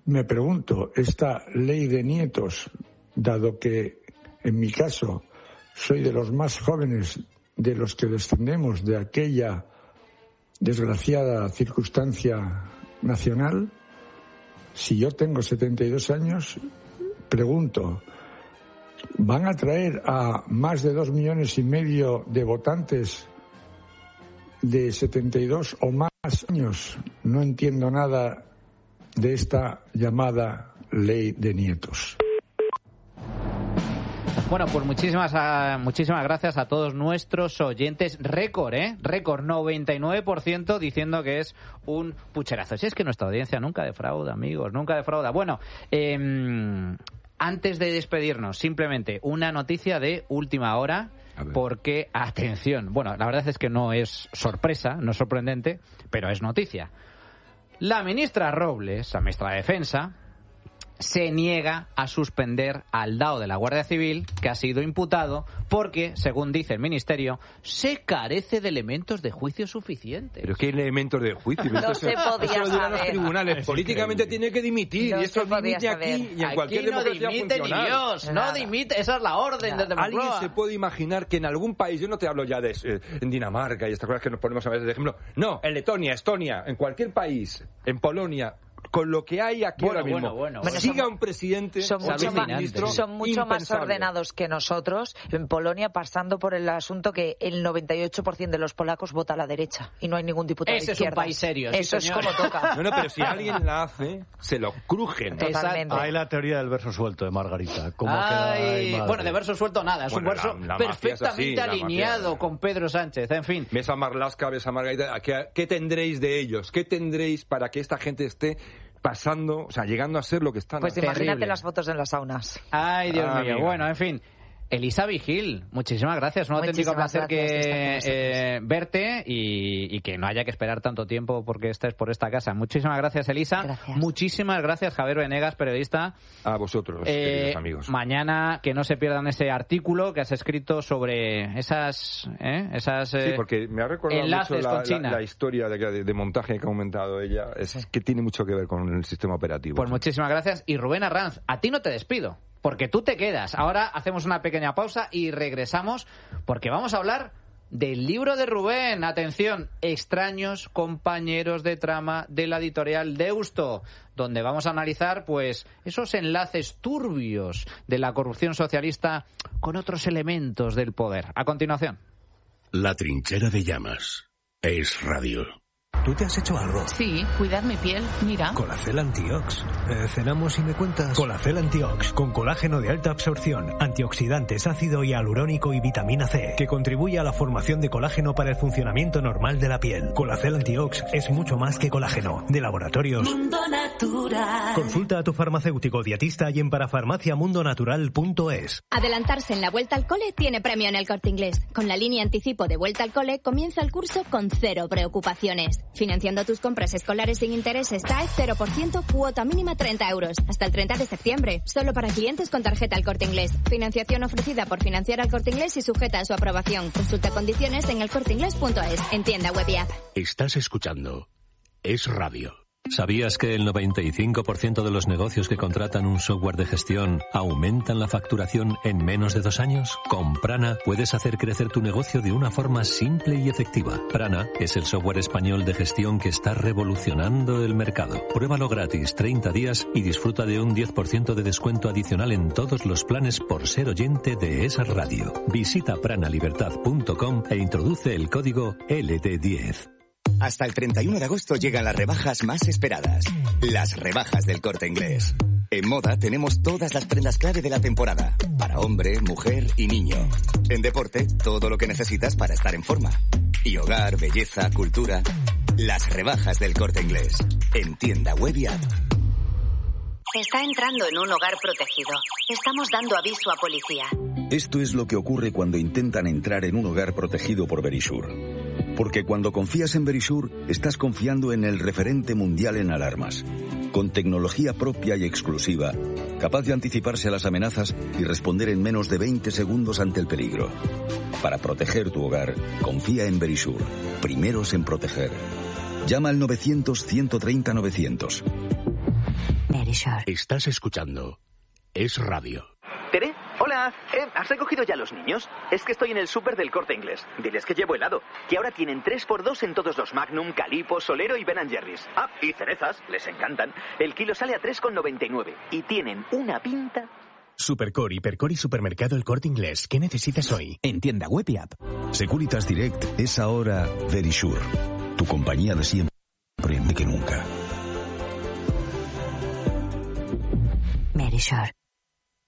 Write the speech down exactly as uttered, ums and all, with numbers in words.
me pregunto, esta ley de nietos, dado que en mi caso soy de los más jóvenes de los que descendemos de aquella desgraciada circunstancia nacional, si yo tengo setenta y dos años, pregunto, ¿van a traer a más de dos millones y medio de votantes de setenta y dos o más años? No entiendo nada de esta llamada ley de nietos. Bueno, pues muchísimas muchísimas gracias a todos nuestros oyentes. Récord, ¿eh? Récord, noventa y nueve por ciento diciendo que es un pucherazo. Si es que nuestra audiencia nunca defrauda, amigos, nunca defrauda. Bueno, eh, antes de despedirnos, simplemente una noticia de última hora, porque, atención, bueno, la verdad es que no es sorpresa, no es sorprendente, pero es noticia. La ministra Robles, la ministra de Defensa, se niega a suspender al D A O de la Guardia Civil, que ha sido imputado porque, según dice el Ministerio, se carece de elementos de juicio suficientes. ¿Pero qué elementos de juicio? No se podía eso lo dirán los saber. tribunales. Políticamente tiene que dimitir. No y eso se podía dimite aquí saber. y en Aquí cualquier no democracia dimite ni funcional. Dios, no Nada. dimite, esa es la orden de ¿Alguien Moncloa. se puede imaginar que en algún país, yo no te hablo ya de eh, en Dinamarca y estas cosas que nos ponemos a veces de ejemplo, no, en Letonia, Estonia, en cualquier país, en Polonia, con lo que hay aquí Bueno, ahora mismo, bueno, bueno, bueno. siga Son- un presidente, Son un mucho, más, ministro son mucho más impensable. ordenados que nosotros en Polonia, pasando por el asunto que el noventa y ocho por ciento de los polacos vota a la derecha y no hay ningún diputado Ese de es un izquierda. país serio, sí, Eso señor. es como toca. No, no, pero si alguien la hace, se lo crujen. Totalmente. Hay la teoría del verso suelto de Margarita. ¿Cómo Ay, queda? Ay, madre. bueno, de verso suelto nada, es Bueno, un verso la- la mafia es perfectamente así, la alineado mafia. con Pedro Sánchez, en fin. Ves a Marlaska, ves a Margarita, ¿qué, ¿qué tendréis de ellos? ¿Qué tendréis para que esta gente esté pasando, o sea, llegando a ser lo que están? Pues Terrible. imagínate las fotos en las saunas. Ay, Dios Ah, mío. amiga. Bueno, en fin. Elisa Vigil, muchísimas gracias. Un auténtico Muchísimas placer gracias de estar con que vosotros. eh, verte y, y que no haya que esperar tanto tiempo porque estés por esta casa. Muchísimas gracias, Elisa. Gracias. Muchísimas gracias, Javier Venegas, periodista. A vosotros, Eh, queridos amigos. Mañana que no se pierdan ese artículo que has escrito sobre esas, ¿eh? esas Sí, eh, porque me ha recordado enlaces mucho con la, China. la, la historia de, de, de montaje que ha comentado ella, es que tiene mucho que ver con el sistema operativo. Pues muchísimas gracias. Y Rubén Arranz, a ti no te despido, porque tú te quedas. Ahora hacemos una pequeña pausa y regresamos, porque vamos a hablar del libro de Rubén. Atención, Extraños compañeros de trama, de la editorial Deusto, donde vamos a analizar pues esos enlaces turbios de la corrupción socialista con otros elementos del poder. A continuación. La trinchera de llamas. Es radio. ¿Tú te has hecho algo? Sí, cuidar mi piel, mira. Colacel Antiox. Eh, cenamos y me cuentas. Colacel Antiox, con colágeno de alta absorción, antioxidantes, ácido hialurónico y vitamina C, que contribuye a la formación de colágeno para el funcionamiento normal de la piel. Colacel Antiox es mucho más que colágeno. De laboratorios. Mundo Natural. Consulta a tu farmacéutico dietista y en parafarmaciamundonatural punto es. Adelantarse en la Vuelta al Cole tiene premio en el Corte Inglés. Con la línea anticipo de Vuelta al Cole comienza el curso con cero preocupaciones. Financiando tus compras escolares sin intereses T A E cero por ciento, cuota mínima treinta euros. Hasta el treinta de septiembre. Solo para clientes con tarjeta al Corte Inglés. Financiación ofrecida por Financiar al Corte Inglés y sujeta a su aprobación. Consulta condiciones en el corte inglés punto es. En tienda web y app. Estás escuchando Es Radio. ¿Sabías que el noventa y cinco por ciento de los negocios que contratan un software de gestión aumentan la facturación en menos de dos años? Con Prana puedes hacer crecer tu negocio de una forma simple y efectiva. Prana es el software español de gestión que está revolucionando el mercado. Pruébalo gratis treinta días y disfruta de un diez por ciento de descuento adicional en todos los planes por ser oyente de esa radio. Visita pranalibertad punto com e introduce el código L D diez. Hasta el treinta y uno de agosto llegan las rebajas más esperadas. Las rebajas del Corte Inglés. En moda tenemos todas las prendas clave de la temporada. Para hombre, mujer y niño. En deporte, todo lo que necesitas para estar en forma. Y hogar, belleza, cultura. Las rebajas del Corte Inglés. En tienda web y app. Está entrando en un hogar protegido. Estamos dando aviso a policía. Esto es lo que ocurre cuando intentan entrar en un hogar protegido por Verisure. Porque cuando confías en Verisure, estás confiando en el referente mundial en alarmas. Con tecnología propia y exclusiva, capaz de anticiparse a las amenazas y responder en menos de veinte segundos ante el peligro. Para proteger tu hogar, confía en Verisure. Primeros en proteger. Llama al novecientos, ciento treinta, novecientos. Verisure. Estás escuchando Es Radio. ¿Tere? Hola. Eh, ¿Has recogido ya a los niños? Es que estoy en el súper del Corte Inglés. Diles que llevo helado. Que ahora tienen tres por dos en todos los Magnum, Calippo, Solero y Ben and Jerry's. Ah, y cerezas. Les encantan. El kilo sale a tres con noventa y nueve. Y tienen una pinta... Supercore, Hipercore y Supermercado El Corte Inglés. ¿Qué necesitas hoy? En tienda web y app. Securitas Direct es ahora Verisure. Tu compañía de siempre que nunca. Verisure.